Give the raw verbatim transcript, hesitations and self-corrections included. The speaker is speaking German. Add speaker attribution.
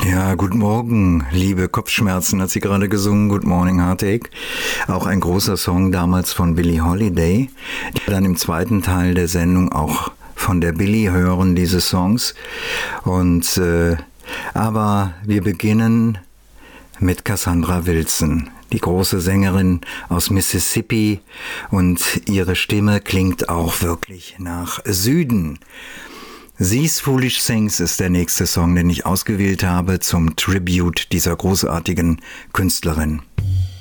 Speaker 1: Ja, guten Morgen, liebe Kopfschmerzen, hat sie gerade gesungen, Good Morning Heartache. Auch ein großer Song damals von Billie Holiday. Dann im zweiten Teil der Sendung auch von der Billie hören, diese Songs. Und, äh, aber wir beginnen mit Cassandra Wilson, die große Sängerin aus Mississippi. Und ihre Stimme klingt auch wirklich nach Süden. These Foolish Things ist der nächste Song, den ich ausgewählt habe zum Tribute dieser großartigen Künstlerin.